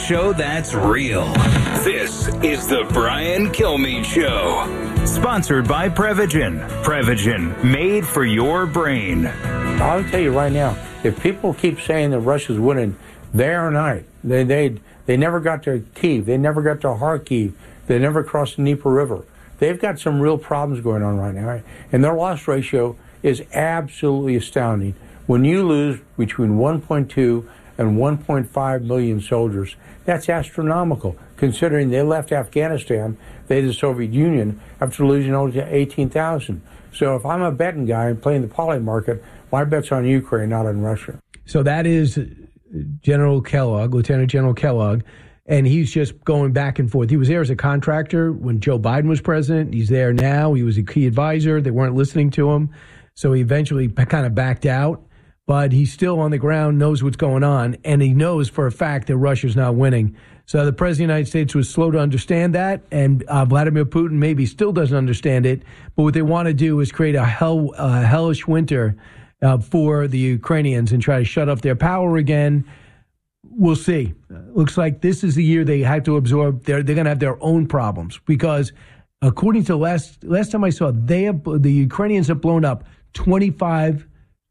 show that's real. This is the Brian Kilmeade Show. Sponsored by Prevagen. Prevagen, made for your brain. I'll tell you right now, if people keep saying that Russia's winning, they are not. They never got to Kyiv. They never got to Kharkiv. They never crossed the Dnieper River. They've got some real problems going on right now. And their loss ratio is absolutely astounding. When you lose between 1.2 and 1.5 million soldiers, that's astronomical, considering they left Afghanistan, the Soviet Union, after losing only to 18,000. So if I'm a betting guy and playing the poly market, my bet's on Ukraine, not on Russia. So that is General Kellogg, Lieutenant General Kellogg, and he's just going back and forth. He was there as a contractor when Joe Biden was president. He's there now. He was a key advisor. They weren't listening to him. So he eventually kind of backed out. But he's still on the ground, knows what's going on, and he knows for a fact that Russia's not winning. So the President of the United States was slow to understand that, and Vladimir Putin maybe still doesn't understand it. But what they want to do is create a hellish winter for the Ukrainians and try to shut off their power again. We'll see. Looks like this is the year they have to absorb. They're going to have their own problems because, according to last time I saw, the Ukrainians have blown up 25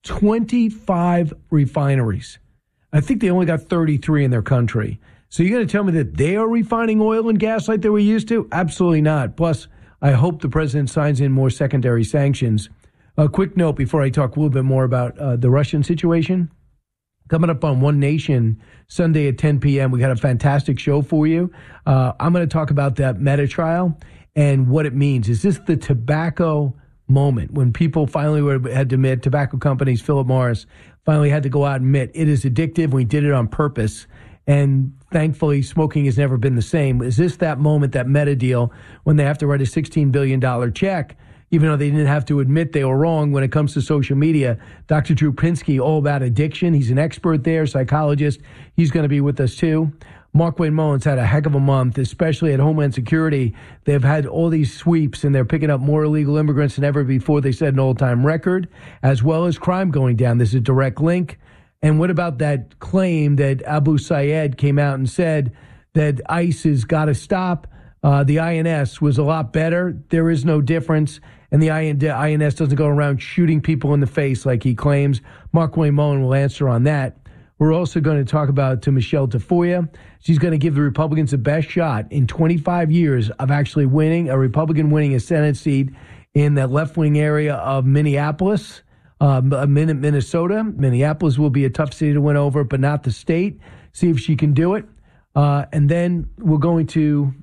refineries. I think they only got 33 in their country. So you're going to tell me that they are refining oil and gas like they were used to? Absolutely not. Plus, I hope the president signs in more secondary sanctions. A quick note before I talk a little bit more about the Russian situation. Coming up on One Nation Sunday at 10 p.m., we got a fantastic show for you. I'm going to talk about that Meta trial and what it means. Is this the tobacco moment when people finally had to admit, tobacco companies, Philip Morris, finally had to go out and admit it is addictive. We did it on purpose. And thankfully, smoking has never been the same. Is this that moment, that Meta deal, when they have to write a $16 billion check, even though they didn't have to admit they were wrong when it comes to social media? Dr. Drew Pinsky, all about addiction. He's an expert there, psychologist. He's going to be with us too. Mark Wayne Mullins had a heck of a month, especially at Homeland Security. They've had all these sweeps, and they're picking up more illegal immigrants than ever before. They set an all-time record, as well as crime going down. There's a direct link. And what about that claim that Abu Sayed came out and said that ICE has got to stop? The INS was a lot better. There is no difference. And the INS doesn't go around shooting people in the face like he claims. Mark Wayne Mullins will answer on that. We're also going to talk to Michelle Tafoya. She's going to give the Republicans the best shot in 25 years of actually winning, a Republican winning a Senate seat in the left-wing area of Minneapolis, Minnesota. Minneapolis will be a tough city to win over, but not the state. See if she can do it. And then we're going to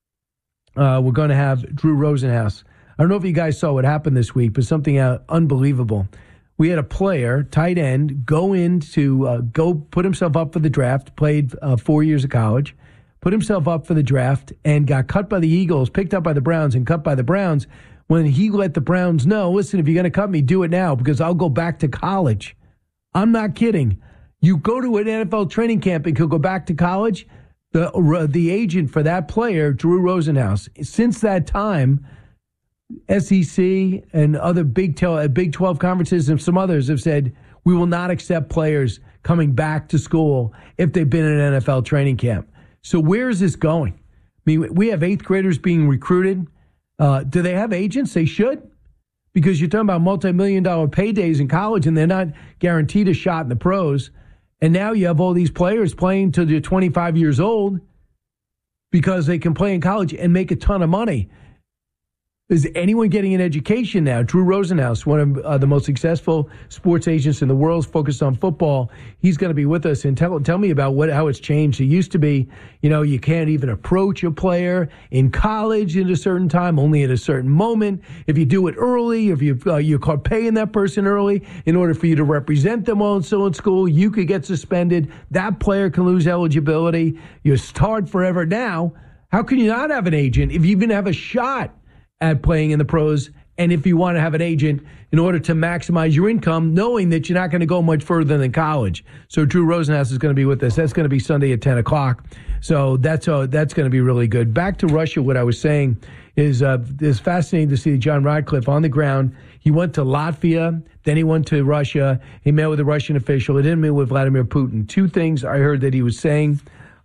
have Drew Rosenhaus. I don't know if you guys saw what happened this week, but something unbelievable. We had a player, tight end, go put himself up for the draft, played 4 years of college, put himself up for the draft, and got cut by the Eagles, picked up by the Browns, and cut by the Browns when he let the Browns know, listen, if you're going to cut me, do it now because I'll go back to college. I'm not kidding. You go to an NFL training camp and could go back to college. The agent for that player, Drew Rosenhaus, since that time, SEC and other Big 12 conferences and some others have said, we will not accept players coming back to school if they've been in an NFL training camp. So where is this going? I mean, we have eighth graders being recruited. Do they have agents? They should. Because you're talking about multi-million-dollar paydays in college and they're not guaranteed a shot in the pros. And now you have all these players playing till they're 25 years old because they can play in college and make a ton of money. Is anyone getting an education now? Drew Rosenhaus, one of the most successful sports agents in the world, focused on football. He's going to be with us and tell me about how it's changed. It used to be, you can't even approach a player in college at a certain time, only at a certain moment. If you do it early, if you're caught paying that person early in order for you to represent them also in school, you could get suspended. That player can lose eligibility. You're tarred forever. Now, how can you not have an agent if you even have a shot at playing in the pros, and if you want to have an agent in order to maximize your income, knowing that you're not going to go much further than college? So Drew Rosenhaus is going to be with us. That's going to be Sunday at 10 o'clock. So that's going to be really good. Back to Russia, what I was saying is it's fascinating to see John Radcliffe on the ground. He went to Latvia, then he went to Russia. He met with a Russian official. He didn't meet with Vladimir Putin. Two things I heard that he was saying.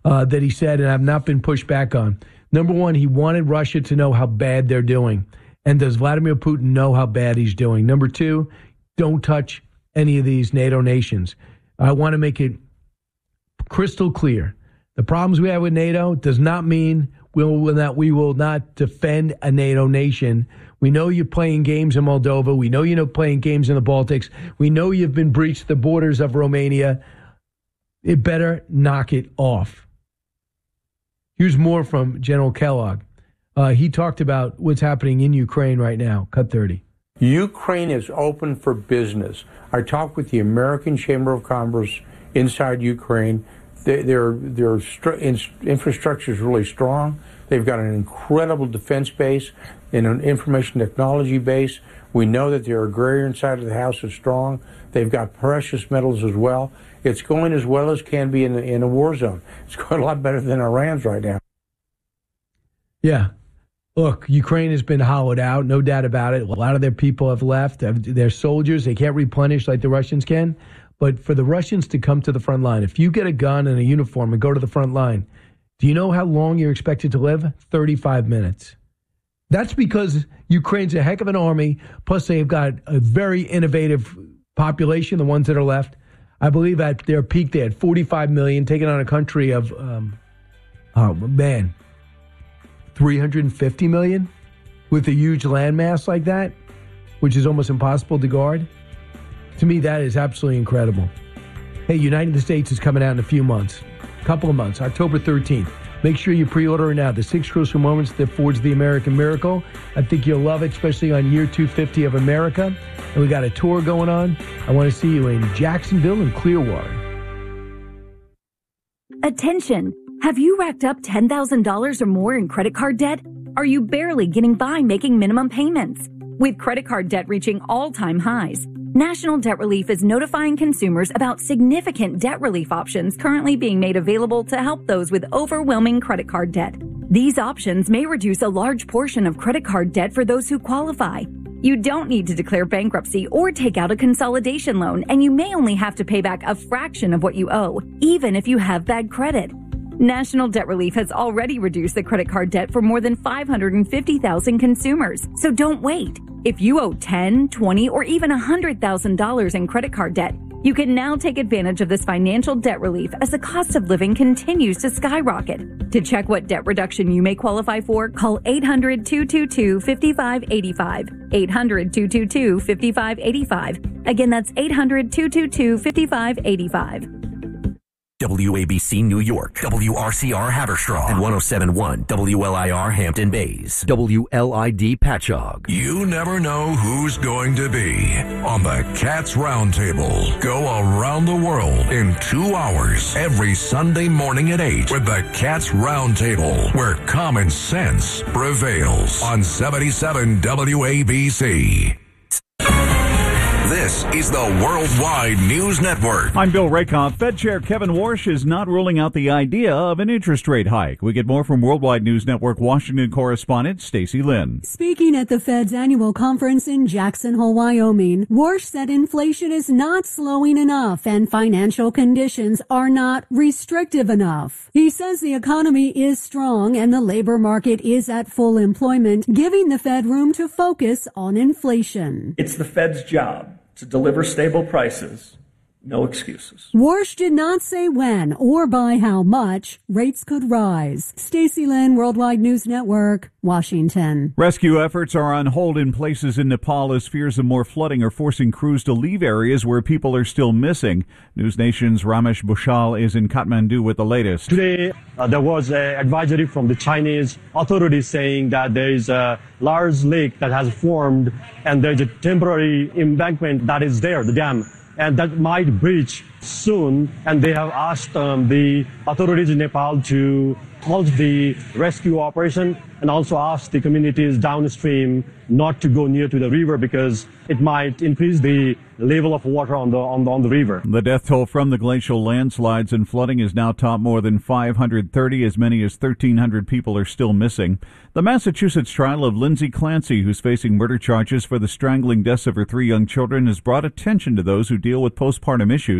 that he said, and I've not been pushed back on. Number one, he wanted Russia to know how bad they're doing. And does Vladimir Putin know how bad he's doing? Number two, don't touch any of these NATO nations. I want to make it crystal clear. The problems we have with NATO does not mean we will not defend a NATO nation. We know you're playing games in Moldova. We know you're playing games in the Baltics. We know you've been breached the borders of Romania. It better knock it off. Here's more from General Kellogg. He talked about what's happening in Ukraine right now. Cut 30. Ukraine is open for business. I talked with the American Chamber of Commerce inside Ukraine. Their infrastructure is really strong. They've got an incredible defense base and an information technology base. We know that their agrarian side of the house is strong. They've got precious metals as well. It's going as well as can be in a war zone. It's going a lot better than Iran's right now. Yeah. Look, Ukraine has been hollowed out, no doubt about it. A lot of their people have left. Their soldiers, they can't replenish like the Russians can. But for the Russians to come to the front line, if you get a gun and a uniform and go to the front line, do you know how long you're expected to live? 35 minutes. That's because Ukraine's a heck of an army, plus they've got a very innovative population, the ones that are left. I believe at their peak they had 45 million, taking on a country of, 350 million with a huge landmass like that, which is almost impossible to guard. To me, that is absolutely incredible. Hey, United States is coming out in a few months, couple of months, October 13th. Make sure you pre-order it now. The 6 crucial moments that forged the American miracle. I think you'll love it, especially on year 250 of America. And we got a tour going on. I want to see you in Jacksonville and Clearwater. Attention! Have you racked up $10,000 or more in credit card debt? Are you barely getting by making minimum payments? With credit card debt reaching all-time highs, National Debt Relief is notifying consumers about significant debt relief options currently being made available to help those with overwhelming credit card debt. These options may reduce a large portion of credit card debt for those who qualify. You don't need to declare bankruptcy or take out a consolidation loan, and you may only have to pay back a fraction of what you owe, even if you have bad credit. National Debt Relief has already reduced the credit card debt for more than 550,000 consumers, so don't wait. If you owe $10,000, $20,000, or even $100,000 in credit card debt, you can now take advantage of this financial debt relief as the cost of living continues to skyrocket. To check what debt reduction you may qualify for, call 800-222-5585. 800-222-5585. Again, that's 800-222-5585. WABC New York, WRCR Haverstraw, and 107.1 WLIR Hampton Bays, WLID Patchogue. You never know who's going to be on the Cats Roundtable. Go around the world in 2 hours every Sunday morning at 8 with the Cats Roundtable, where common sense prevails on 77 WABC. This is the Worldwide News Network. I'm Bill Rakoff. Fed Chair Kevin Warsh is not ruling out the idea of an interest rate hike. We get more from Worldwide News Network Washington correspondent Stacey Lynn. Speaking at the Fed's annual conference in Jackson Hole, Wyoming, Warsh said inflation is not slowing enough and financial conditions are not restrictive enough. He says the economy is strong and the labor market is at full employment, giving the Fed room to focus on inflation. It's the Fed's job to deliver stable prices. No excuses. Warsh did not say when or by how much rates could rise. Stacey Lynn, Worldwide News Network, Washington. Rescue efforts are on hold in places in Nepal as fears of more flooding are forcing crews to leave areas where people are still missing. News Nation's Ramesh Bhushal is in Kathmandu with the latest. Today, there was an advisory from the Chinese authorities saying that there is a large lake that has formed and there's a temporary embankment that is there, the dam, and that might breach soon. And they have asked the authorities in Nepal to halt the rescue operation and also asked the communities downstream not to go near to the river because it might increase the level of water on the river. The death toll from the glacial landslides and flooding is now topped more than 530. As many as 1,300 people are still missing. The Massachusetts trial of Lindsay Clancy, who's facing murder charges for the strangling deaths of her 3 young children, has brought attention to those who deal with postpartum issues.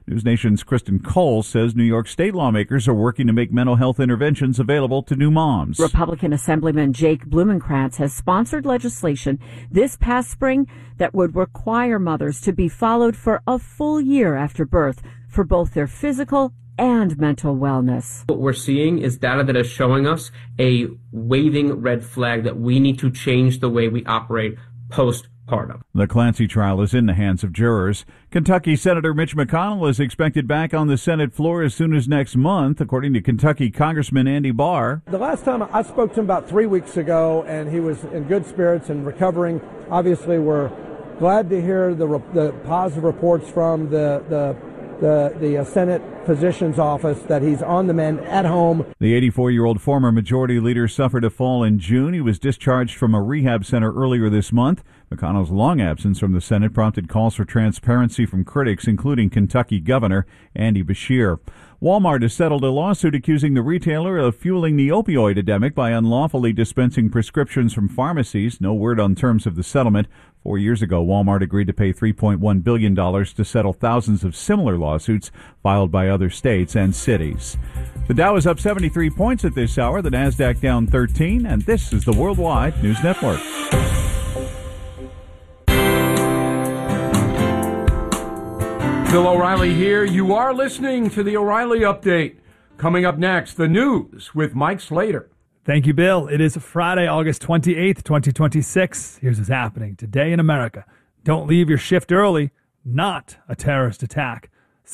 News Nation's Kristen Cole says New York state lawmakers are working to make mental health interventions available to new moms. Republican Assemblyman Jake Blumenkratz has sponsored legislation this past spring that would require mothers to be followed for a full year after birth for both their physical and mental wellness. What we're seeing is data that is showing us a waving red flag that we need to change the way we operate postpartum. The Clancy trial is in the hands of jurors. Kentucky Senator Mitch McConnell is expected back on the Senate floor as soon as next month, according to Kentucky Congressman Andy Barr. The last time I spoke to him about 3 weeks ago, and he was in good spirits and recovering. Obviously, we're glad to hear the positive reports from the Senate Physician's Office that he's on the mend at home. The 84-year-old former majority leader suffered a fall in June. He was discharged from a rehab center earlier this month. McConnell's long absence from the Senate prompted calls for transparency from critics, including Kentucky Governor Andy Beshear. Walmart has settled a lawsuit accusing the retailer of fueling the opioid epidemic by unlawfully dispensing prescriptions from pharmacies. No word on terms of the settlement. 4 years ago, Walmart agreed to pay $3.1 billion to settle thousands of similar lawsuits filed by other states and cities. The Dow is up 73 points at this hour, the Nasdaq down 13, and this is the Worldwide News Network. Bill O'Reilly here. You are listening to the O'Reilly Update. Coming up next, the news with Mike Slater. Thank you, Bill. It is Friday, August 28th, 2026. Here's what's happening today in America. Don't leave your shift early. Not a terrorist attack.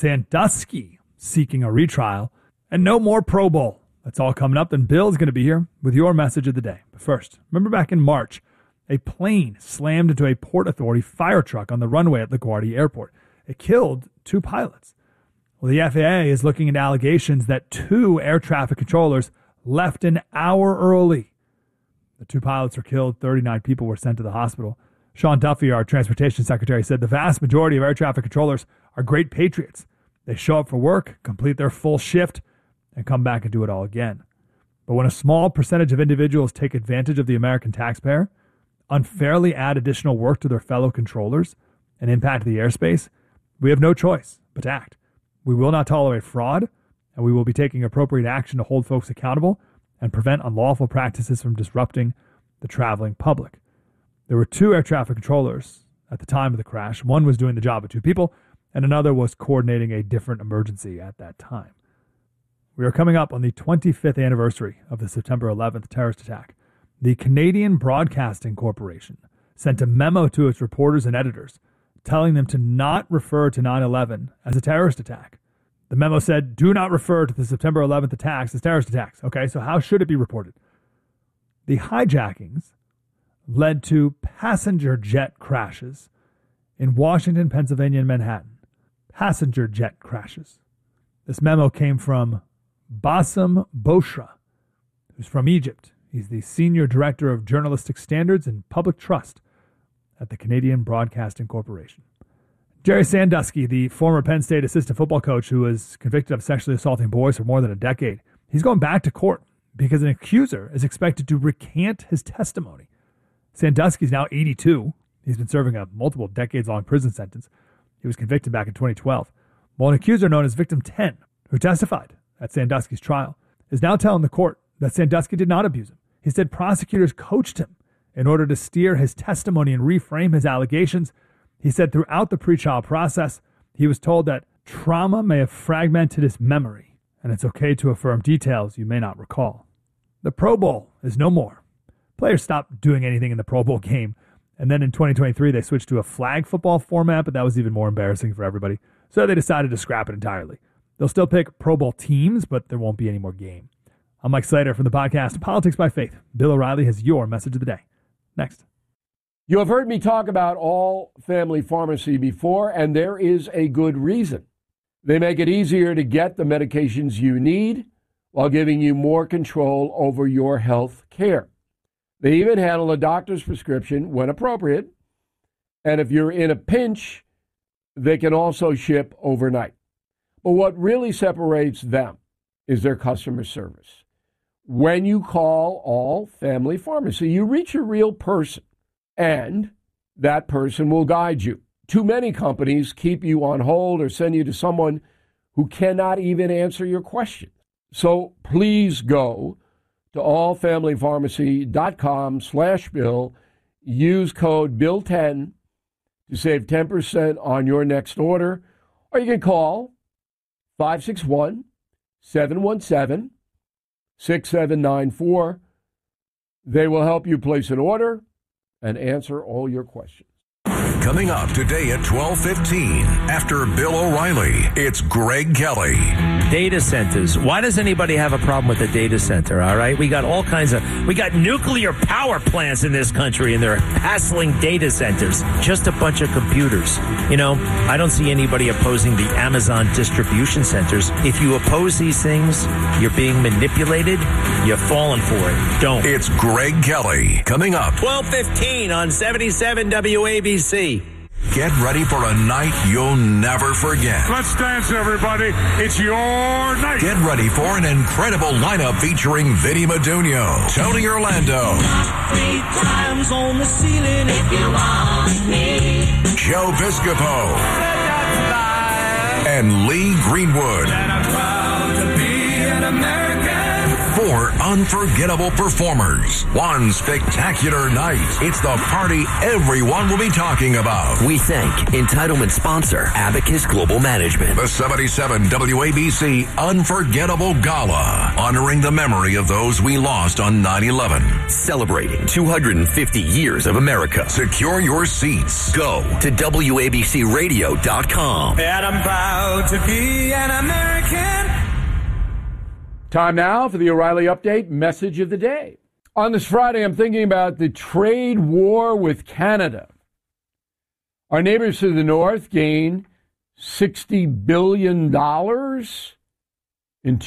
Sandusky seeking a retrial. And no more Pro Bowl. That's all coming up. And Bill's going to be here with your message of the day. But first, remember back in March, a plane slammed into a Port Authority fire truck on the runway at LaGuardia Airport. It killed 2 pilots. Well, the FAA is looking into allegations that 2 air traffic controllers left an hour early. The 2 pilots were killed. 39 people were sent to the hospital. Sean Duffy, our transportation secretary, said the vast majority of air traffic controllers are great patriots. They show up for work, complete their full shift, and come back and do it all again. But when a small percentage of individuals take advantage of the American taxpayer, unfairly add additional work to their fellow controllers, and impact the airspace, we have no choice but to act. We will not tolerate fraud, and we will be taking appropriate action to hold folks accountable and prevent unlawful practices from disrupting the traveling public. There were 2 air traffic controllers at the time of the crash. One was doing the job of 2 people, and another was coordinating a different emergency at that time. We are coming up on the 25th anniversary of the September 11th terrorist attack. The Canadian Broadcasting Corporation sent a memo to its reporters and editors telling them to not refer to 9/11 as a terrorist attack. The memo said, do not refer to the September 11th attacks as terrorist attacks. Okay, so how should it be reported? The hijackings led to passenger jet crashes in Washington, Pennsylvania, and Manhattan. Passenger jet crashes. This memo came from Bassem Boshra, who's from Egypt. He's the Senior Director of Journalistic Standards and Public Trust at the Canadian Broadcasting Corporation. Jerry Sandusky, the former Penn State assistant football coach who was convicted of sexually assaulting boys for more than a decade, he's going back to court because an accuser is expected to recant his testimony. Sandusky's now 82. He's been serving a multiple decades-long prison sentence. He was convicted back in 2012. Well, an accuser known as Victim 10, who testified at Sandusky's trial, is now telling the court that Sandusky did not abuse him. He said prosecutors coached him in order to steer his testimony and reframe his allegations. He said throughout the pretrial process, he was told that trauma may have fragmented his memory, and it's okay to affirm details you may not recall. The Pro Bowl is no more. Players stopped doing anything in the Pro Bowl game, and then in 2023, they switched to a flag football format, but that was even more embarrassing for everybody, so they decided to scrap it entirely. They'll still pick Pro Bowl teams, but there won't be any more game. I'm Mike Slater from the podcast Politics by Faith. Bill O'Reilly has your message of the day. Next. You have heard me talk about All Family Pharmacy before, and there is a good reason. They make it easier to get the medications you need while giving you more control over your health care. They even handle a doctor's prescription when appropriate, and if you're in a pinch, they can also ship overnight. But what really separates them is their customer service. When you call All Family Pharmacy, you reach a real person, and that person will guide you too many companies keep you on hold or send you to someone who cannot even answer your question. So please go to allfamilypharmacy.com/Bill. Use code BILL10 to save 10% on your next order. Or you can call 561-717-6794. They will help you place an order and answer all your questions. Coming up today at 12:15, after Bill O'Reilly, it's Greg Kelly. Data centers. Why does anybody have a problem with a data center, all right? We got nuclear power plants in this country, and they're hassling data centers. Just a bunch of computers. You know, I don't see anybody opposing the Amazon distribution centers. If you oppose these things, you're being manipulated. You're falling for it. Don't. It's Greg Kelly. Coming up. 12:15 on 77 WABC. Get ready for a night you'll never forget. Let's dance, everybody. It's your night. Get ready for an incredible lineup featuring Vinny Madunio, Tony Orlando, 3 times on the ceiling if you want me, Joe Piscopo, and Lee Greenwood. and I'm proud to be an American. 4 unforgettable performers. 1 spectacular night. It's the party everyone will be talking about. We thank entitlement sponsor Abacus Global Management. The 77 WABC Unforgettable Gala, honoring the memory of those we lost on 9/11. Celebrating 250 years of America. Secure your seats. Go to WABCRadio.com. And I'm proud to be an American. Time now for the O'Reilly Update message of the day. On this Friday, I'm thinking about the trade war with Canada. Our neighbors to the north gained $60 billion in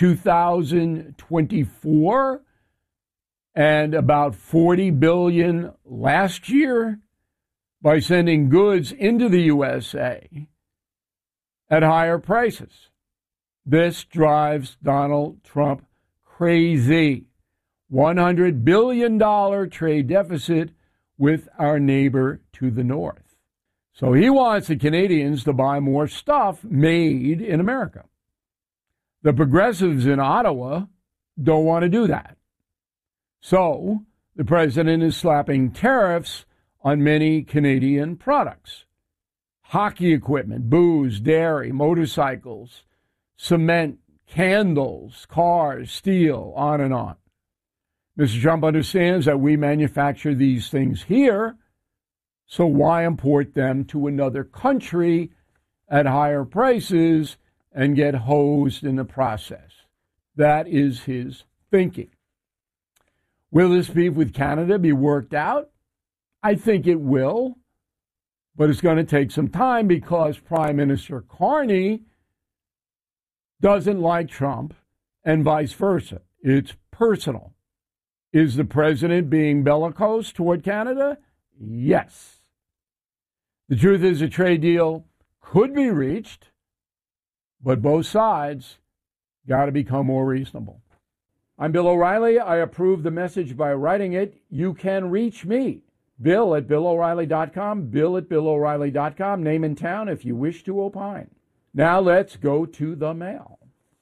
2024 and about $40 billion last year by sending goods into the USA at higher prices. This drives Donald Trump crazy. $100 billion trade deficit with our neighbor to the north. So he wants the Canadians to buy more stuff made in America. The progressives in Ottawa don't want to do that. So the president is slapping tariffs on many Canadian products. Hockey equipment, booze, dairy, motorcycles, cement, candles, cars, steel, on and on. Mr. Trump understands that we manufacture these things here, so why import them to another country at higher prices and get hosed in the process? That is his thinking. Will this beef with Canada be worked out? I think it will, but it's going to take some time because Prime Minister Carney doesn't like Trump, and vice versa. It's personal. Is the president being bellicose toward Canada? Yes. The truth is a trade deal could be reached, but both sides got to become more reasonable. I'm Bill O'Reilly. I approve the message by writing it. You can reach me, Bill at BillO'Reilly.com, Bill at BillO'Reilly.com, name and town if you wish to opine. Now let's go to the mail.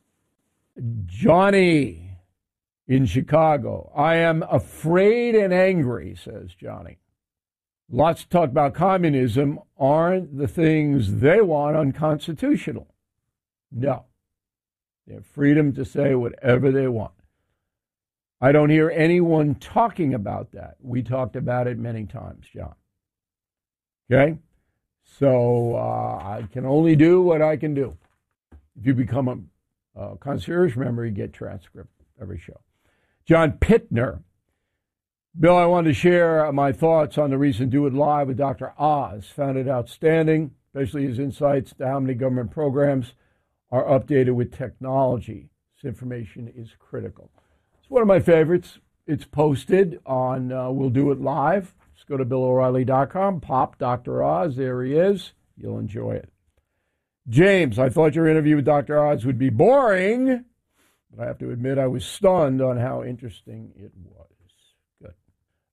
Johnny in Chicago. I am afraid and angry, says Johnny. Lots to talk about communism. Aren't the things they want unconstitutional? No. They have freedom to say whatever they want. I don't hear anyone talking about that. We talked about it many times, John. Okay? So I can only do what I can do. If you become a concierge member, you get transcript every show. John Pittner. Bill, I wanted to share my thoughts on the recent Do It Live with Dr. Oz. Found it outstanding, especially his insights to how many government programs are updated with technology. This information is critical. It's one of my favorites. It's posted on We'll Do It Live. Just go to BillO'Reilly.com, pop Dr. Oz. There he is. You'll enjoy it. James, I thought your interview with Dr. Oz would be boring, but I have to admit I was stunned on how interesting it was. Good.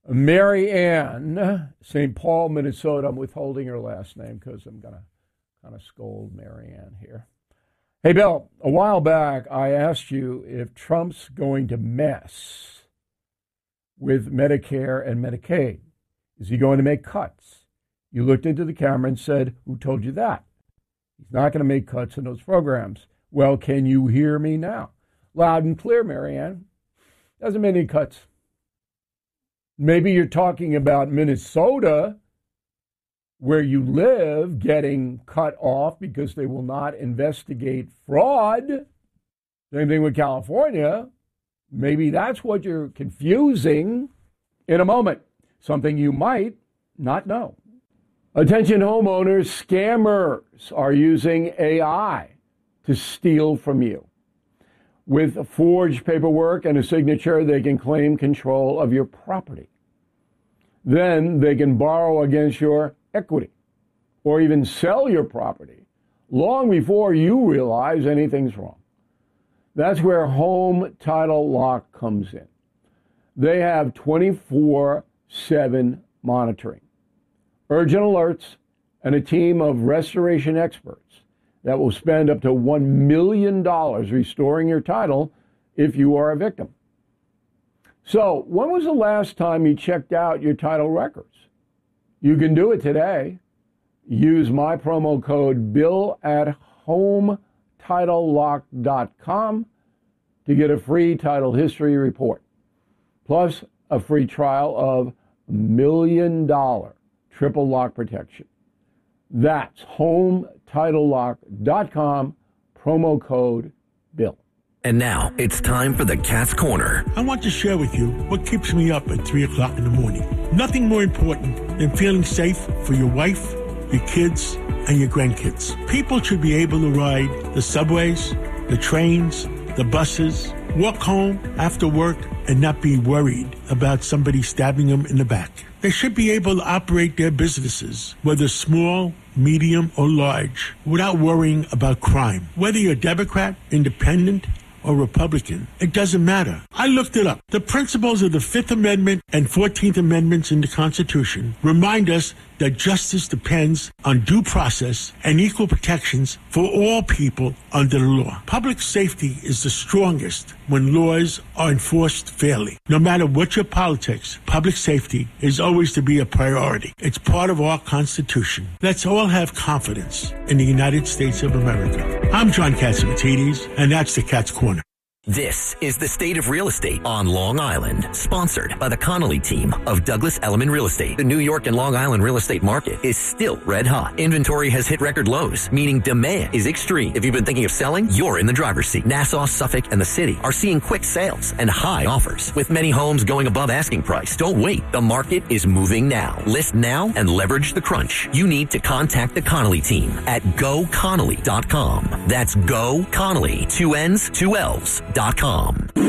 Mary Ann, St. Paul, Minnesota. I'm withholding her last name because I'm going to kind of scold Mary Ann here. Hey, Bill, a while back I asked you if Trump's going to mess with Medicare and Medicaid. Is he going to make cuts? You looked into the camera and said, who told you that? He's not going to make cuts in those programs. Well, can you hear me now? Loud and clear, Mary Ann. Doesn't make any cuts. Maybe you're talking about Minnesota, where you live, getting cut off because they will not investigate fraud. Same thing with California. Maybe that's what you're confusing. In a moment, something you might not know. Attention homeowners, scammers are using AI to steal from you. With forged paperwork and a signature, they can claim control of your property. Then they can borrow against your equity or even sell your property long before you realize anything's wrong. That's where Home Title Lock comes in. They have 24/7 monitoring, urgent alerts, and a team of restoration experts that will spend up to $1 million restoring your title if you are a victim. So, when was the last time you checked out your title records? You can do it today. Use my promo code BILL at HomeTitleLock.com to get a free title history report, plus a free trial of $1 million triple lock protection. That's HomeTitleLock.com, promo code BILL. And now it's time for the Cat's Corner. I want to share with you what keeps me up at 3 o'clock in the morning. Nothing more important than feeling safe for your wife, your kids, and your grandkids. People should be able to ride the subways, the trains, the buses, walk home after work, and not be worried about somebody stabbing them in the back. They should be able to operate their businesses, whether small, medium, or large, without worrying about crime. Whether you're Democrat, Independent, or Republican, it doesn't matter. I looked it up. The principles of the Fifth Amendment and 14th Amendments in the Constitution remind us that justice depends on due process and equal protections for all people under the law. Public safety is the strongest when laws are enforced fairly. No matter what your politics, public safety is always to be a priority. It's part of our Constitution. Let's all have confidence in the United States of America. I'm John Catsimatidis, and that's the Cat's Corner. This is The State of Real Estate on Long Island, sponsored by the Connolly team of Douglas Elliman Real Estate. The New York and Long Island real estate market is still red hot. Inventory has hit record lows, meaning demand is extreme. If you've been thinking of selling, you're in the driver's seat. Nassau, Suffolk, and the city are seeing quick sales and high offers, with many homes going above asking price. Don't wait. The market is moving now. List now and leverage the crunch. You need to contact the Connolly team at GoConnolly.com. That's GoConnolly, 2 N's, 2 L's. 77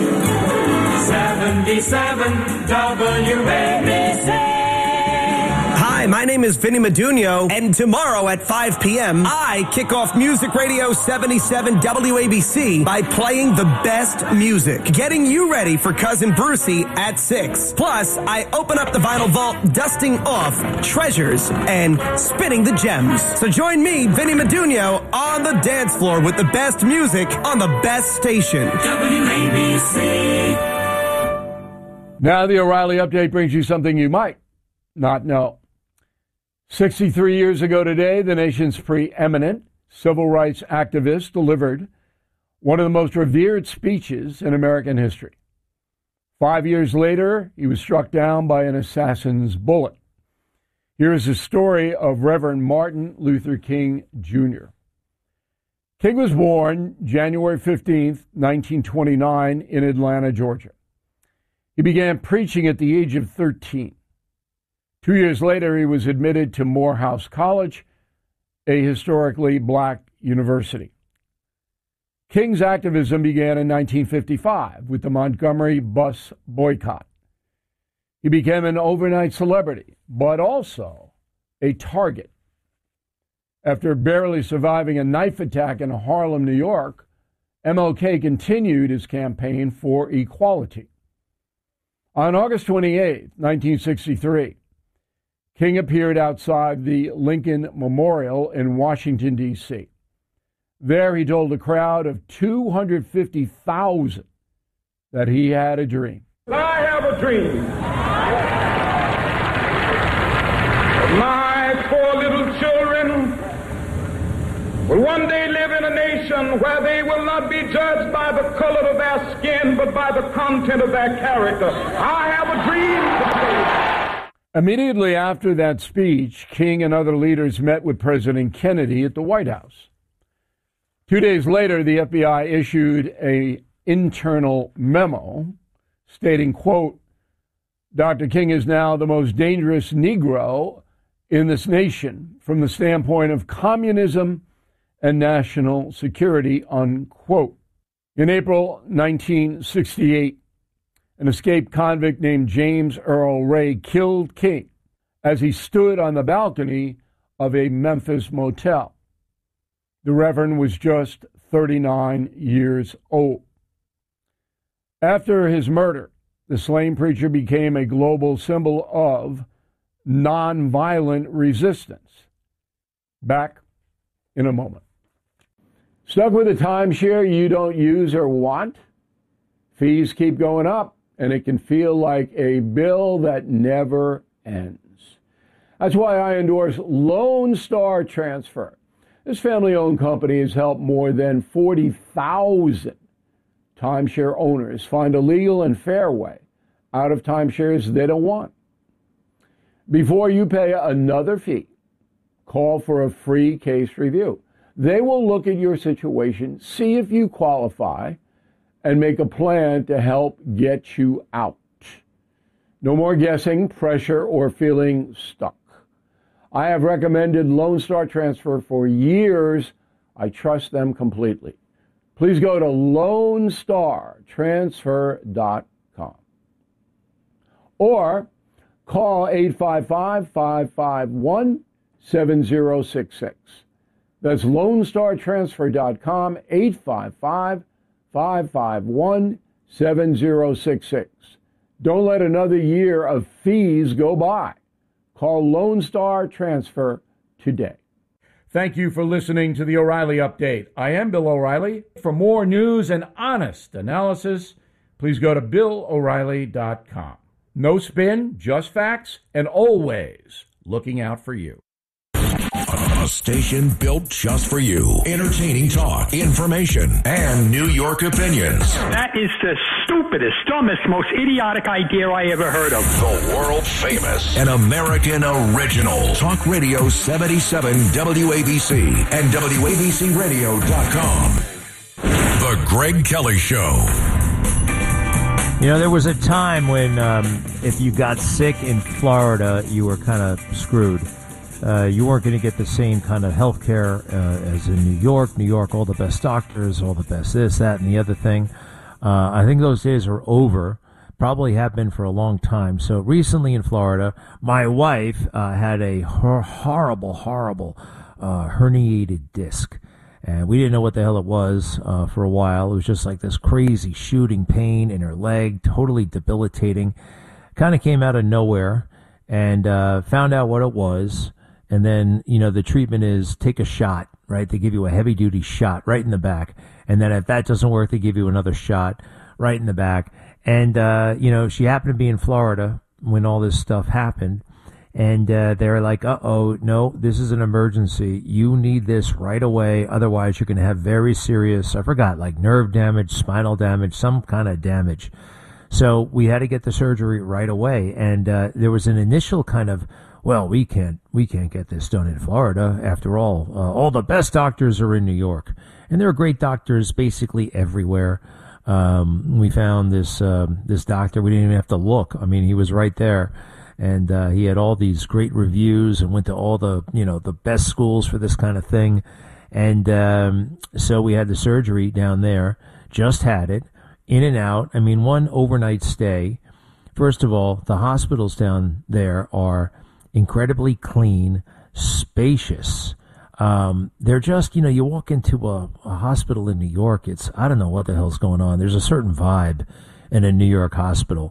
WABC. Hi, my name is Vinny Madunio, and tomorrow at 5 p.m., I kick off Music Radio 77 WABC by playing the best music, getting you ready for Cousin Brucey at 6. Plus, I open up the vinyl vault, dusting off treasures and spinning the gems. So join me, Vinny Madunio, on the dance floor with the best music on the best station. WABC. Now the O'Reilly Update brings you something you might not know. 63 years ago today, the nation's preeminent civil rights activist delivered one of the most revered speeches in American history. 5 years later, he was struck down by an assassin's bullet. Here is the story of Reverend Martin Luther King, Jr. King was born January 15th, 1929, in Atlanta, Georgia. He began preaching at the age of 13. 2 years later, he was admitted to Morehouse College, a historically black university. King's activism began in 1955 with the Montgomery bus boycott. He became an overnight celebrity, but also a target. After barely surviving a knife attack in Harlem, New York, MLK continued his campaign for equality. On August 28, 1963, King appeared outside the Lincoln Memorial in Washington, D.C. There he told a crowd of 250,000 that he had a dream. I have a dream. My poor little children will one day live in a nation where they will not be judged by the color of their skin, but by the content of their character. I have a dream. Immediately after that speech, King and other leaders met with President Kennedy at the White House. 2 days later, the FBI issued an internal memo stating, quote, Dr. King is now the most dangerous Negro in this nation from the standpoint of communism and national security, unquote. In April 1968, an escaped convict named James Earl Ray killed King as he stood on the balcony of a Memphis motel. The Reverend was just 39 years old. After his murder, the slain preacher became a global symbol of nonviolent resistance. Back in a moment. Stuck with a timeshare you don't use or want? Fees keep going up, and it can feel like a bill that never ends. That's why I endorse Lone Star Transfer. This family-owned company has helped more than 40,000 timeshare owners find a legal and fair way out of timeshares they don't want. Before you pay another fee, call for a free case review. They will look at your situation, see if you qualify, and make a plan to help get you out. No more guessing, pressure, or feeling stuck. I have recommended Lone Star Transfer for years. I trust them completely. Please go to LoneStarTransfer.com or call 855-551-7066. That's LoneStarTransfer.com, 855-551-7066. Don't let another year of fees go by. Call Lone Star Transfer today. Thank you for listening to the O'Reilly Update. I am Bill O'Reilly. For more news and honest analysis, please go to BillO'Reilly.com. No spin, just facts, and always looking out for you. A station built just for you. Entertaining talk, information, and New York opinions. That is the stupidest, dumbest, most idiotic idea I ever heard of. The world famous and American original. Talk Radio 77 WABC and WABCRadio.com. The Greg Kelly Show. You know, there was a time when if you got sick in Florida, you were kind of screwed. You weren't going to get the same kind of health care as in New York. New York, all the best doctors, all the best this, that, and the other thing. I think those days are over. Probably have been for a long time. So recently in Florida, my wife had a horrible herniated disc. And we didn't know what the hell it was for a while. It was just like this crazy shooting pain in her leg, totally debilitating. Kind of came out of nowhere, and found out what it was. And then, you know, the treatment is take a shot, right? They give you a heavy-duty shot right in the back. And then if that doesn't work, they give you another shot right in the back. And, you know, she happened to be in Florida when all this stuff happened. And they were like, uh-oh, no, this is an emergency. You need this right away. Otherwise, you're going to have very serious, I forgot, like nerve damage, spinal damage, some kind of damage. So we had to get the surgery right away. And there was an initial kind of, well, we can't get this done in Florida. After all the best doctors are in New York. And there are great doctors basically everywhere. We found this doctor. We didn't even have to look. I mean, he was right there. And he had all these great reviews and went to all the, you know, the best schools for this kind of thing. And so we had the surgery down there, just had it, in and out. I mean, one overnight stay. First of all, the hospitals down there are incredibly clean, spacious. They're just, you know, you walk into a hospital in New York, it's, I don't know what the hell's going on. There's a certain vibe in a New York hospital.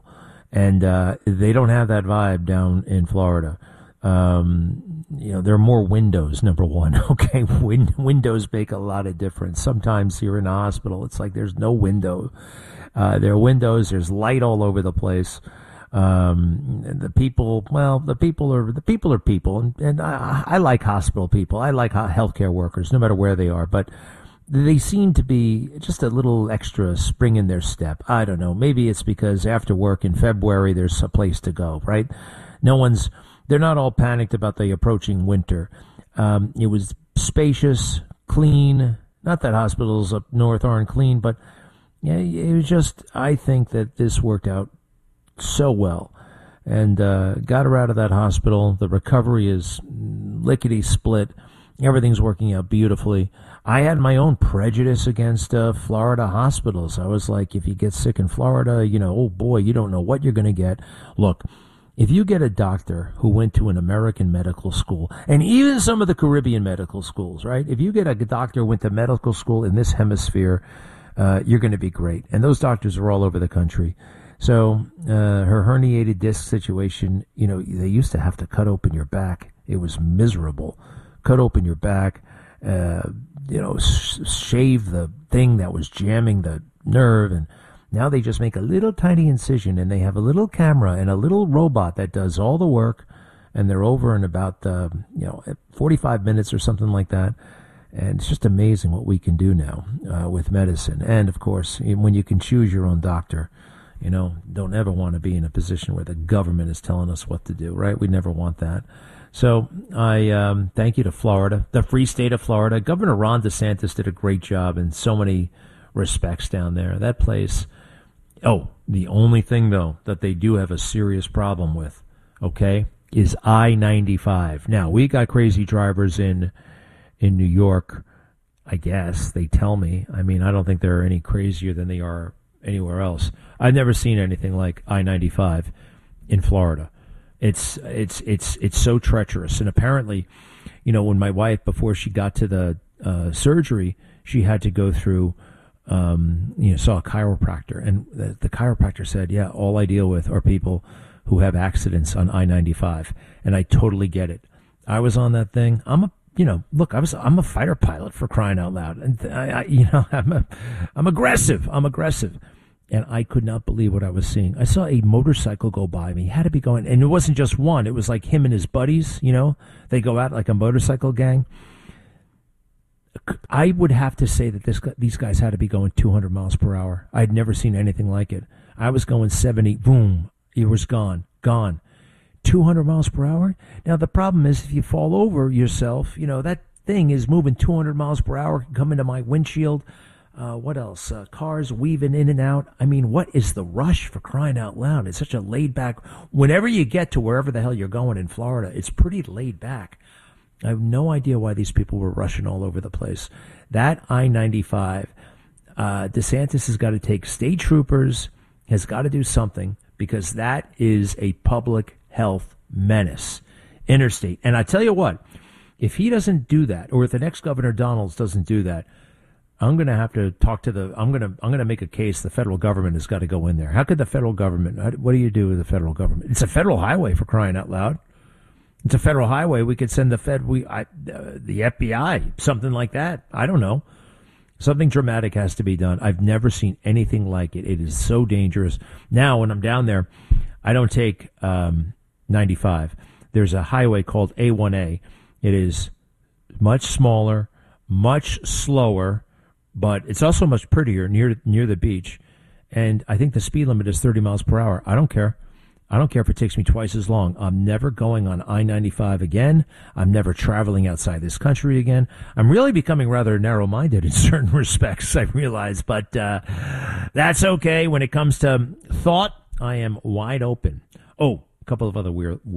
And they don't have that vibe down in Florida. There are more windows, number one. Okay, windows make a lot of difference. Sometimes you're in a hospital, it's like there's no window. There are windows, there's light all over the place. The people are people. And I like hospital people. I like healthcare workers, no matter where they are. But they seem to be just a little extra spring in their step. I don't know. Maybe it's because after work in February, there's a place to go, right? They're not all panicked about the approaching winter. It was spacious, clean. Not that hospitals up north aren't clean, but yeah, it was just, I think that this worked out so well. And got her out of that hospital. The recovery is lickety split. Everything's working out beautifully. I had my own prejudice against Florida hospitals. I was like, if you get sick in Florida, oh boy, you don't know what you're going to get. Look, if you get a doctor who went to an American medical school, and even some of the Caribbean medical schools, right? If you get a doctor who went to medical school in this hemisphere, you're going to be great. And those doctors are all over the country. So her herniated disc situation, they used to have to cut open your back. It was miserable. Cut open your back, shave the thing that was jamming the nerve, and now they just make a little tiny incision, and they have a little camera and a little robot that does all the work, and they're over in about 45 minutes or something like that. And it's just amazing what we can do now with medicine. And of course, when you can choose your own doctor, don't ever want to be in a position where the government is telling us what to do, right? We never want that. So I thank you to Florida, the free state of Florida. Governor Ron DeSantis did a great job in so many respects down there. That place. Oh, the only thing, though, that they do have a serious problem with, okay, is I-95. Now, we got crazy drivers in New York, I guess, they tell me. I mean, I don't think they're any crazier than they are anywhere else. I've never seen anything like I-95 in Florida. It's so treacherous. And apparently, when my wife, before she got to the surgery, she had to go through, saw a chiropractor. And the chiropractor said, yeah, all I deal with are people who have accidents on I-95. And I totally get it. I was on that thing. I'm a fighter pilot, for crying out loud. And I'm aggressive. And I could not believe what I was seeing. I saw a motorcycle go by me. He had to be going, and it wasn't just one. It was like him and his buddies, they go out like a motorcycle gang. I would have to say that these guys had to be going 200 miles per hour. I'd never seen anything like it. I was going 70, boom, it was gone. 200 miles per hour. Now, the problem is if you fall over yourself, that thing is moving 200 miles per hour, can come into my windshield. What else? Cars weaving in and out. I mean, what is the rush, for crying out loud? It's such a laid back. Whenever you get to wherever the hell you're going in Florida, it's pretty laid back. I have no idea why these people were rushing all over the place. That I-95, DeSantis has got to take state troopers, has got to do something, because that is a public health menace. Interstate. And I tell you what, if he doesn't do that, or if the next Governor Donalds doesn't do that, I'm going to have to talk to I'm going to make a case the federal government has got to go in there. How could the federal government, what do you do with the federal government? It's a federal highway, for crying out loud. It's a federal highway. We could send the the FBI, something like that. I don't know. Something dramatic has to be done. I've never seen anything like it. It is so dangerous. Now, when I'm down there, I don't take 95. There's a highway called A1A. It is much smaller, much slower, but it's also much prettier near the beach. And I think the speed limit is 30 miles per hour. I don't care. I don't care if it takes me twice as long. I'm never going on I-95 again. I'm never traveling outside this country again. I'm really becoming rather narrow-minded in certain respects, I realize. But that's okay. When it comes to thought, I am wide open. Oh, a couple of other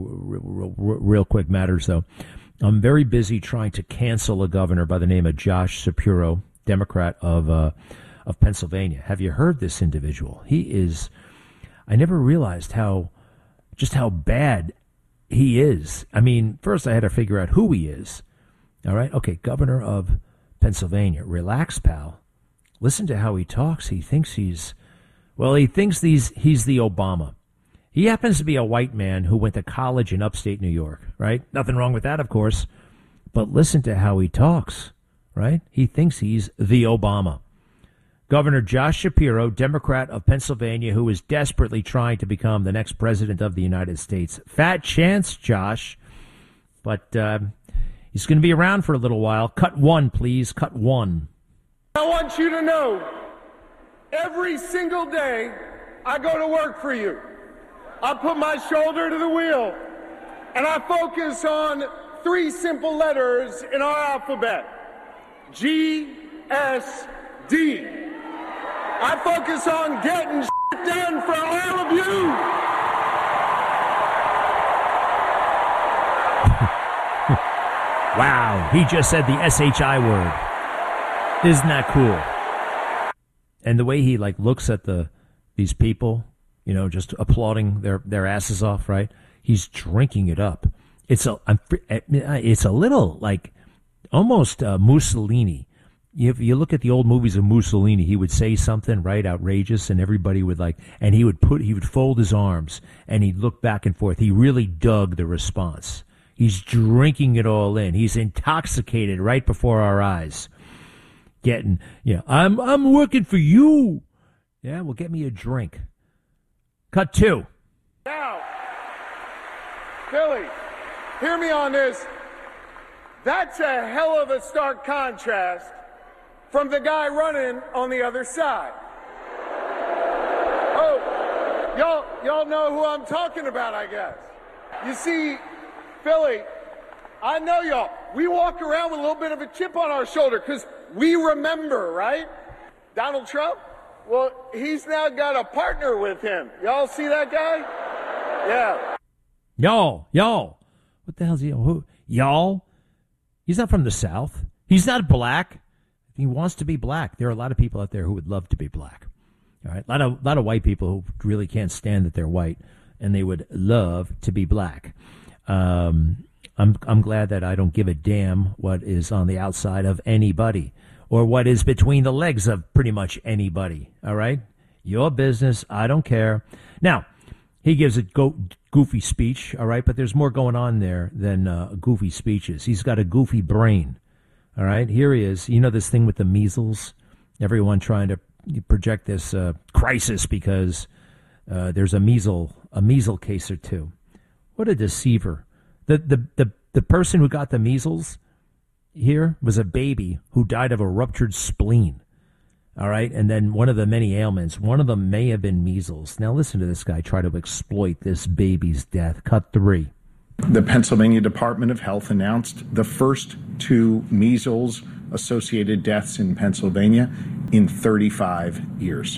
real quick matters, though. I'm very busy trying to cancel a governor by the name of Josh Shapiro, Democrat of Pennsylvania. Have you heard this individual? He is... I never realized just how bad he is. I mean, first I had to figure out who he is. All right? Okay, governor of Pennsylvania. Relax, pal. Listen to how he talks. He thinks he's the Obama. He happens to be a white man who went to college in upstate New York, right? Nothing wrong with that, of course. But listen to how he talks, right? He thinks he's the Obama. Governor Josh Shapiro, Democrat of Pennsylvania, who is desperately trying to become the next president of the United States. Fat chance, Josh. But he's going to be around for a little while. Cut one, please. Cut one. I want you to know, every single day I go to work for you. I put my shoulder to the wheel, and I focus on 3 simple letters in our alphabet. G-S-D. I focus on getting shit done for all of you. Wow, he just said the S-H-I word. Isn't that cool? And the way he looks at these people, just applauding their asses off, right? He's drinking it up. It's a little almost Mussolini. If you look at the old movies of Mussolini, he would say something right outrageous, and everybody would and he would fold his arms and he'd look back and forth. He really dug the response. He's drinking it all in. He's intoxicated right before our eyes. I'm working for you. Yeah, well, get me a drink. Cut 2. Now, Billy, hear me on this. That's a hell of a stark contrast from the guy running on the other side. Oh, y'all know who I'm talking about, I guess. You see, Philly, I know y'all. We walk around with a little bit of a chip on our shoulder because we remember, right? Donald Trump? Well, he's now got a partner with him. Y'all see that guy? Yeah. Y'all. What the hell's he? Who? Y'all? He's not from the South. He's not black. He wants to be black. There are a lot of people out there who would love to be black. All right, a lot of white people who really can't stand that they're white, and they would love to be black. I'm glad that I don't give a damn what is on the outside of anybody or what is between the legs of pretty much anybody. All right, your business. I don't care. Now, he gives a goofy speech. All right, but there's more going on there than goofy speeches. He's got a goofy brain. All right, here he is. This thing with the measles, everyone trying to project this crisis because there's a measles case or two. What a deceiver. The person who got the measles here was a baby who died of a ruptured spleen. All right, and then one of the many ailments, one of them may have been measles. Now listen to this guy try to exploit this baby's death. Cut 3. The Pennsylvania Department of Health announced the first 2 measles-associated deaths in Pennsylvania in 35 years.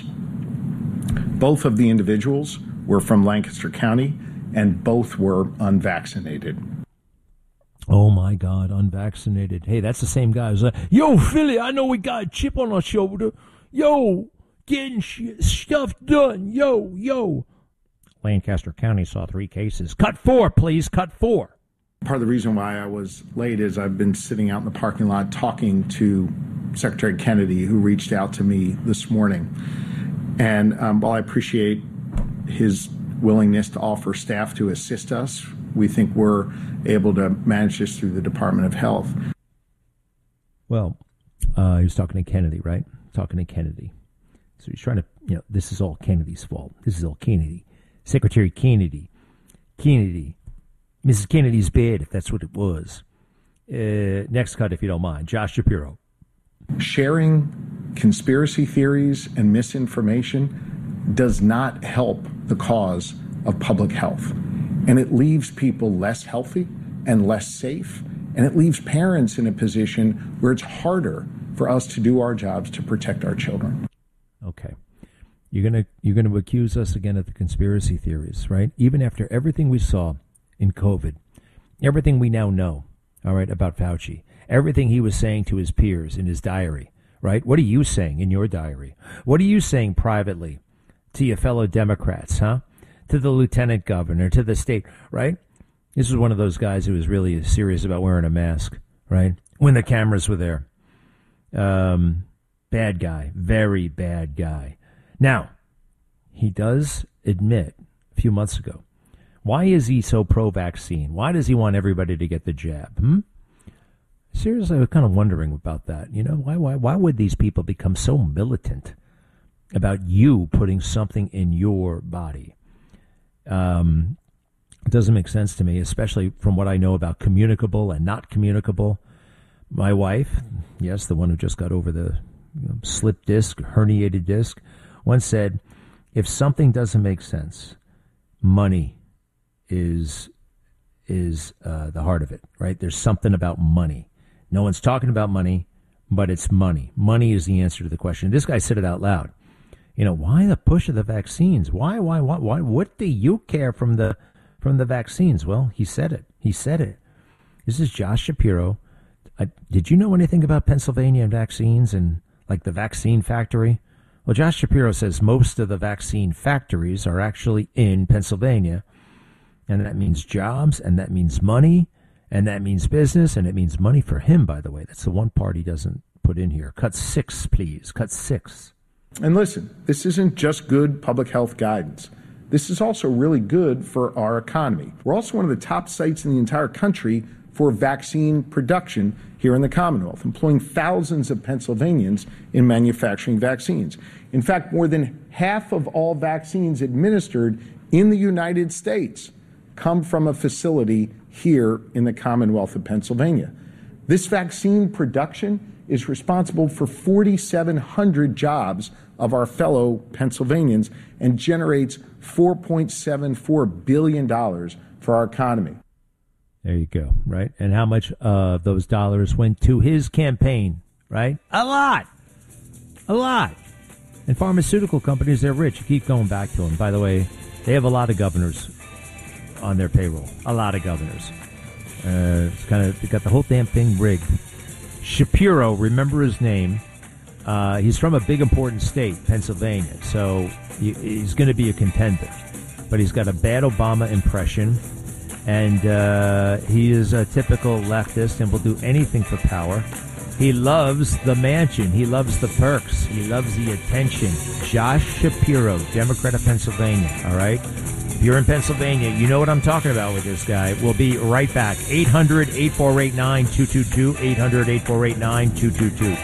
Both of the individuals were from Lancaster County, and both were unvaccinated. Oh, my God, unvaccinated. Hey, that's the same guy who's like, yo, Philly, I know we got a chip on our shoulder. Yo, getting stuff done. Yo. Lancaster County saw 3 cases. Cut 4, please. Cut 4. Part of the reason why I was late is I've been sitting out in the parking lot talking to Secretary Kennedy, who reached out to me this morning. And while I appreciate his willingness to offer staff to assist us, we think we're able to manage this through the Department of Health. Well, he was talking to Kennedy, right? Talking to Kennedy. So he's trying to, this is all Kennedy's fault. This is all Kennedy. Secretary Kennedy. Mrs. Kennedy's bed, if that's what it was. Next cut, if you don't mind. Josh Shapiro. Sharing conspiracy theories and misinformation does not help the cause of public health. And it leaves people less healthy and less safe. And it leaves parents in a position where it's harder for us to do our jobs to protect our children. Okay. You're gonna accuse us again of the conspiracy theories, right? Even after everything we saw in COVID, everything we now know, all right, about Fauci, everything he was saying to his peers in his diary, right? What are you saying in your diary? What are you saying privately to your fellow Democrats, huh? To the lieutenant governor, to the state, right? This was one of those guys who was really serious about wearing a mask, right? When the cameras were there. Bad guy, very bad guy. Now, he does admit a few months ago. Why is he so pro-vaccine? Why does he want everybody to get the jab? Seriously, I was kind of wondering about that. You know, why would these people become so militant about you putting something in your body? It doesn't make sense to me, especially from what I know about communicable and not communicable. My wife, yes, the one who just got over the slip disc, herniated disc, once said, if something doesn't make sense, money is the heart of it, right? There's something about money. No one's talking about money, but it's money. Money is the answer to the question. This guy said it out loud. You know, why the push of the vaccines? Why? What do you care from the vaccines? Well, he said it. This is Josh Shapiro. Did you know anything about Pennsylvania and vaccines and like the vaccine factory? Well, Josh Shapiro says most of the vaccine factories are actually in Pennsylvania. And that means jobs, and that means money, and that means business, and it means money for him, by the way. That's the one part he doesn't put in here. Cut 6, please. Cut 6. And listen, this isn't just good public health guidance. This is also really good for our economy. We're also one of the top sites in the entire country for vaccine production here in the Commonwealth, employing thousands of Pennsylvanians in manufacturing vaccines. In fact, more than half of all vaccines administered in the United States come from a facility here in the Commonwealth of Pennsylvania. This vaccine production is responsible for 4,700 jobs of our fellow Pennsylvanians and generates $4.74 billion for our economy. There you go, right? And how much of those dollars went to his campaign, right? A lot. And pharmaceutical companies, they're rich. You keep going back to them. By the way, they have a lot of governors on their payroll. A lot of governors. It's kind of, they got the whole damn thing rigged. Shapiro, remember his name. He's from a big, important state, Pennsylvania. So he's going to be a contender. But he's got a bad Obama impression. And he is a typical leftist and will do anything for power. He loves the mansion. He loves the perks. He loves the attention. Josh Shapiro, Democrat of Pennsylvania, all right? If you're in Pennsylvania, you know what I'm talking about with this guy. We'll be right back. 800-8489-222, 800-8489-222.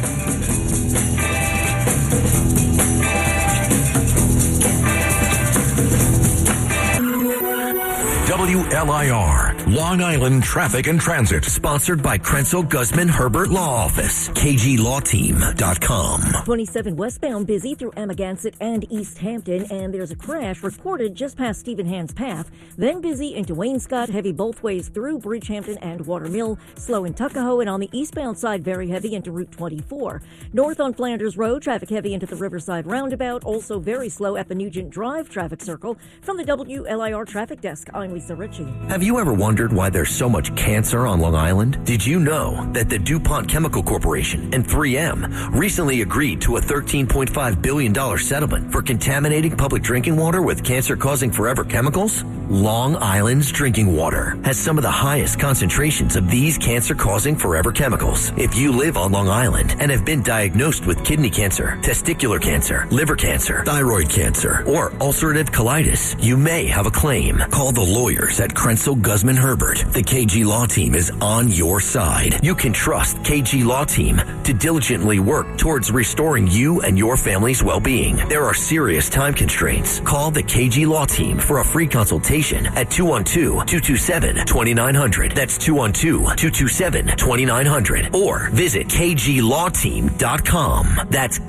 WLIR, Long Island Traffic and Transit. Sponsored by Krenzel Guzman Herbert Law Office. KGLawTeam.com. 27 westbound busy through Amagansett and East Hampton, and there's a crash reported just past Stephen Hand's Path. Then busy into Waynescott, heavy both ways through Bridgehampton and Watermill. Slow in Tuckahoe, and on the eastbound side, very heavy into Route 24. North on Flanders Road, traffic heavy into the Riverside Roundabout. Also very slow at the Nugent Drive traffic circle. From the WLIR Traffic Desk, I'm Lisa Ritchie. Have you ever wondered why there's so much cancer on Long Island? Did you know that the DuPont Chemical Corporation and 3M recently agreed to a $13.5 billion settlement for contaminating public drinking water with cancer-causing forever chemicals? Long Island's drinking water has some of the highest concentrations of these cancer-causing forever chemicals. If you live on Long Island and have been diagnosed with kidney cancer, testicular cancer, liver cancer, thyroid cancer, or ulcerative colitis, you may have a claim. Call the lawyers at Krenzel Guzman Herbert. The KG Law Team is on your side. You can trust KG Law Team to diligently work towards restoring you and your family's well-being. There are serious time constraints. Call the KG Law Team for a free consultation at 212-227-2900. That's 212-227-2900. Or visit KGLawTeam.com. That's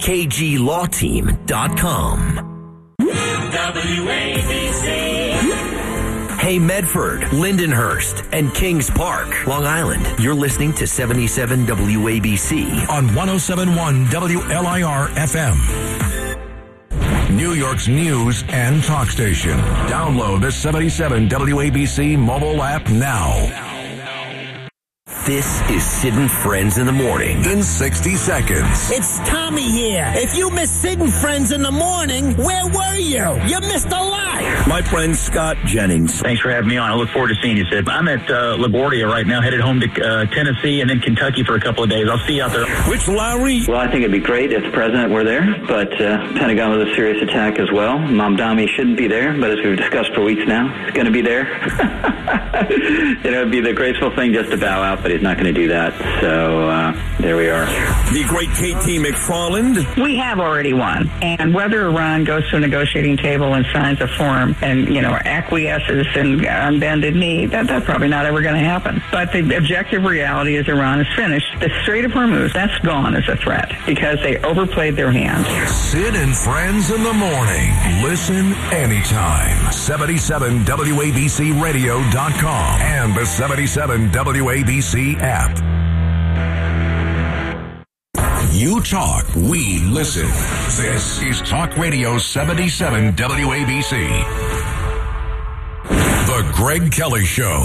KGLawTeam.com. WABC. Hey Medford, Lindenhurst, and Kings Park, Long Island. You're listening to 77 WABC on 107.1 WLIR FM. New York's news and talk station. Download the 77 WABC mobile app now. This is Sid and Friends in the Morning. In 60 seconds. It's Tommy here. If you missed Sid and Friends in the Morning, where were you? You missed a lot. My friend Scott Jennings. Thanks for having me on. I look forward to seeing you, Sid. I'm at LaGuardia right now, headed home to Tennessee and then Kentucky for a couple of days. I'll see you out there. Rich Lowry. Well, I think it'd be great if the president were there, but Pentagon was a serious attack as well. Mamdani shouldn't be there, but as we've discussed for weeks now, he's going to be there. It'd be the graceful thing just to bow out, but he's not going to do that. So there we are. The great KT McFarland. We have already won. And whether Iran goes to a negotiating table and signs a form and, acquiesces and on bended knee, that's probably not ever going to happen. But the objective reality is Iran is finished. The Strait of Hormuz, that's gone as a threat because they overplayed their hand. Sid and Friends in the Morning. Listen anytime. 77WABCRadio.com and the 77 WABC app. You talk, we listen. This is Talk Radio 77 WABC. The Greg Kelly Show.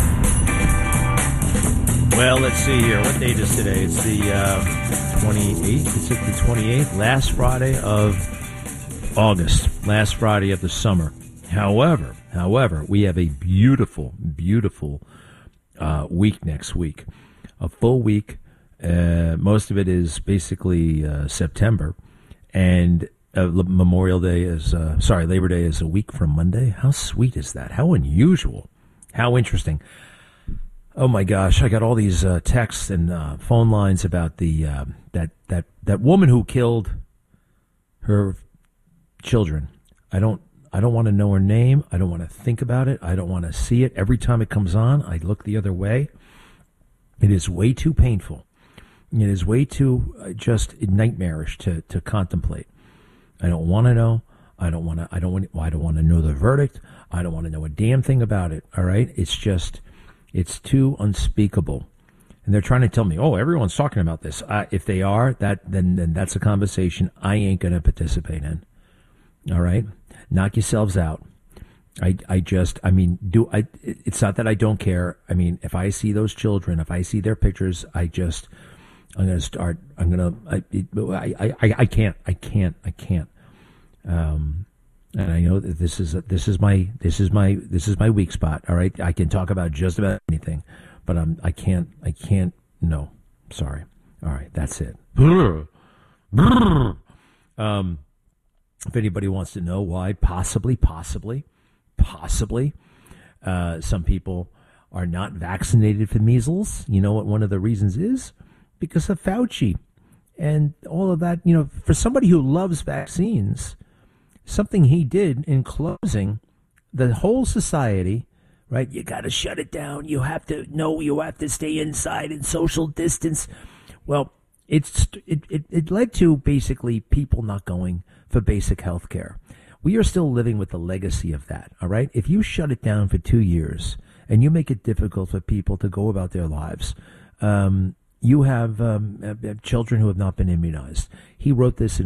Well, let's see here. What date is today? It's the 28th. Is it the 28th? Last Friday of August. Last Friday of the summer. However, we have a beautiful, beautiful week next week. A full week. Most of it is basically September. And Labor Day is a week from Monday. How sweet is that? How unusual. How interesting. Oh my gosh, I got all these texts and phone lines about the that woman who killed her children. I don't want to know her name. I don't want to think about it. I don't want to see it. Every time it comes on, I look the other way. It is way too painful. It is way too just nightmarish to contemplate. I don't want to know. I don't want to know the verdict. I don't want to know a damn thing about it. All right? It's too unspeakable. And they're trying to tell me, oh, everyone's talking about this. If they are, then that's a conversation I ain't going to participate in. All right? Knock yourselves out. It's not that I don't care. I mean, if I see those children, if I see their pictures, I can't. And I know that this is my weak spot. All right, I can talk about just about anything, but I can't. No, sorry. All right, that's it. If anybody wants to know why, possibly, some people are not vaccinated for measles. You know what one of the reasons is? Because of Fauci and all of that. For somebody who loves vaccines. Something he did in closing the whole society, right? You got to shut it down. You have to stay inside and social distance. Well, it led to basically people not going for basic health care. We are still living with the legacy of that, all right? If you shut it down for 2 years and you make it difficult for people to go about their lives, you have children who have not been immunized. He wrote this in